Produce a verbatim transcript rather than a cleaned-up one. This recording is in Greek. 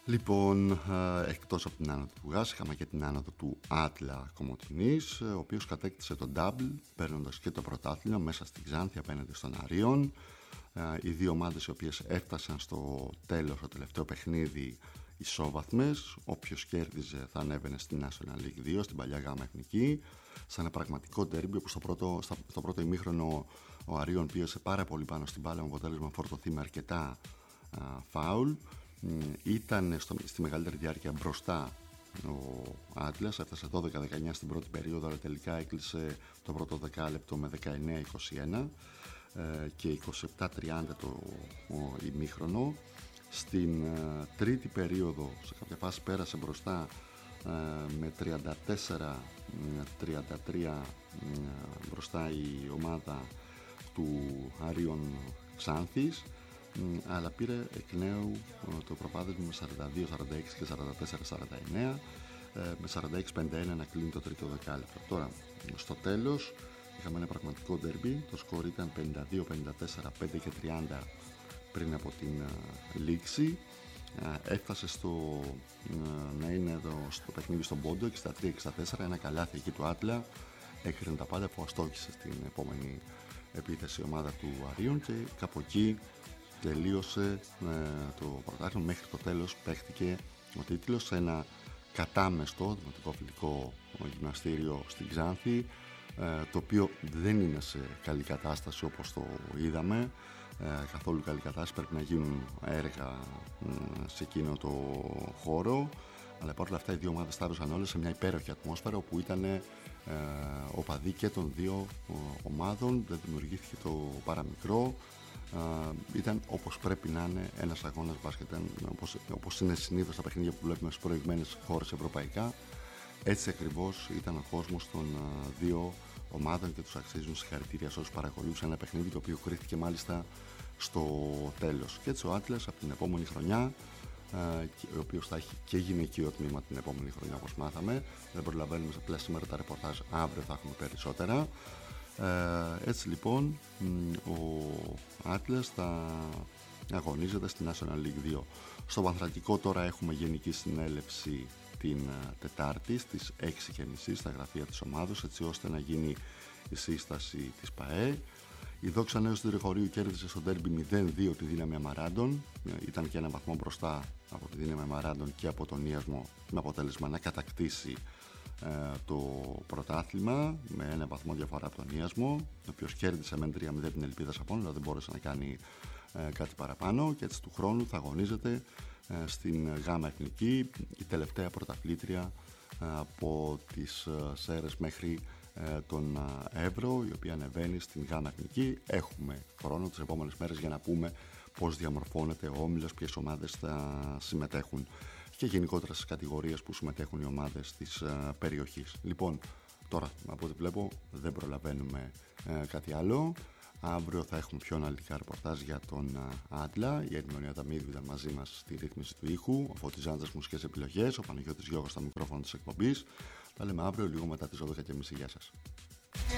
Λοιπόν, ε, εκτός από την άνοδο του Γάς, είχαμε και την άνοδο του Άτλα Κομοτηνής, ο οποίος κατέκτησε τον double, παίρνοντας και το πρωτάθλημα μέσα στη Ξάνθη απέναντι στον Αρίον. Ε, οι δύο ομάδες οι οποίες έφτασαν στο τέλος, το τελευταίο παιχνίδι, ισόβαθμες. Όποιος κέρδιζε θα ανέβαινε στην National League δύο, στην παλιά γάμα εθνική, σε ένα πραγματικό ντέρμπι όπου στο πρώτο, στα, στο πρώτο ημίχρονο ο Αρίον πίεσε πάρα πολύ πάνω στην μπάλα, με αποτέλεσμα φορτωθεί με αρκετά α, φάουλ. Ήταν στο, στη μεγαλύτερη διάρκεια μπροστά ο Άτλας, έφτασε δώδεκα δεκαεννιά στην πρώτη περίοδο, αλλά τελικά έκλεισε το πρώτο δεκάλεπτο με δεκαεννιά είκοσι ένα ε, και είκοσι επτά τριάντα το ο, ημίχρονο. Στην ε, τρίτη περίοδο σε κάποια φάση πέρασε μπροστά ε, με τριάντα τέσσερα τριάντα τρία ε, μπροστά η ομάδα του Αρίον Ξάνθης, αλλά πήρε εκ νέου το προβάδισμα με σαράντα δύο σαράντα έξι και σαράντα τέσσερα σαράντα εννέα, με σαράντα έξι πενήντα ένα να κλείνει το τρίτο δεκάλεπτο. Τώρα, στο τέλος, είχαμε ένα πραγματικό ντέρμπι. Το σκορ ήταν πενήντα δύο πενήντα τέσσερα, πέντε και τριάντα πριν από την λήξη. Έφτασε στο, να είναι εδώ στο παιχνίδι στον πόντο, εξήντα τρία εξήντα τέσσερα, ένα καλάθι εκεί του Άτλα. Έκρινε τα πάντα που αστόχησε στην επόμενη επίθεση ομάδα του Αρίων και κάπου εκεί τελείωσε ε, το πρωτάθλημα. Μέχρι το τέλος παίχτηκε ο τίτλος σε ένα κατάμεστο δημοτικό φιλικό γυμναστήριο στην Ξάνθη, ε, το οποίο δεν είναι σε καλή κατάσταση όπως το είδαμε, ε, καθόλου καλή κατάσταση. Πρέπει να γίνουν έργα ε, σε εκείνο το χώρο, αλλά παρόλα αυτά οι δύο ομάδες στάρωσαν όλες σε μια υπέροχη ατμόσφαιρα, όπου ήταν ε, οπαδοί και των δύο ε, ομάδων. Δεν δημιουργήθηκε το παραμικρό. Uh, ήταν όπως πρέπει να είναι ένας αγώνας μπάσκετ, όπως, όπως είναι συνήθως τα παιχνίδια που βλέπουμε στις προηγμένες χώρες ευρωπαϊκά. Έτσι ακριβώς ήταν ο κόσμος των uh, δύο ομάδων και τους αξίζουν συγχαρητήρια σε όσους παρακολούθησαν ένα παιχνίδι το οποίο κρίθηκε μάλιστα στο τέλος. Και έτσι ο Άτλας από την επόμενη χρονιά, uh, ο οποίος θα έχει και γυναικείο τμήμα την επόμενη χρονιά όπως μάθαμε, δεν προλαβαίνουμε σε πλέον σήμερα τα ρεπορτάζ, αύριο θα έχουμε περισσότερα. Ε, έτσι λοιπόν ο Άτλας θα αγωνίζεται στη National League δύο. Στο Πανθρακικό τώρα έχουμε γενική συνέλευση την Τετάρτη στις έξι και μισή στα γραφεία της ομάδος, έτσι ώστε να γίνει η σύσταση της ΠΑΕ. Η Δόξα Νέος Δρυχορίου κέρδισε στο ντέρμπι μηδέν δύο τη Δύναμη Αμαράντων. Ήταν και ένα βαθμό μπροστά από τη Δύναμη Αμαράντων και από τον Ιασμό, με αποτέλεσμα να κατακτήσει το πρωτάθλημα με ένα βαθμό διαφορά από τον Ιασμό, ο οποίος κέρδισε με τρία μηδέν την Ελπίδα Σαπών, αλλά δεν μπόρεσε να κάνει ε, κάτι παραπάνω, και έτσι του χρόνου θα αγωνίζεται ε, στην Γάμα Εθνική, η τελευταία πρωταθλήτρια ε, από τις ε, Σέρες μέχρι ε, τον ε, Εύρο, η οποία ανεβαίνει στην Γάμα Εθνική. Έχουμε χρόνο τις επόμενες μέρες για να πούμε πώς διαμορφώνεται ο όμιλος, ποιες ομάδες θα συμμετέχουν και γενικότερα στις κατηγορίες που συμμετέχουν οι ομάδες της uh, περιοχής. Λοιπόν, τώρα από ό,τι βλέπω δεν προλαβαίνουμε uh, κάτι άλλο. Αύριο θα έχουμε πιο αναλυτικά ρεπορτάζ για τον uh, Άτλα. Η Ερμηνεία Ταμίδου ήταν μαζί μας στη ρύθμιση του ήχου, ο Φώτης Ζάντζας μουσικές επιλογές, ο Παναγιώτης Γιώργος στα μικρόφωνα της εκπομπής. Τα λέμε αύριο λίγο μετά τις δώδεκα και μισή. Γεια σας.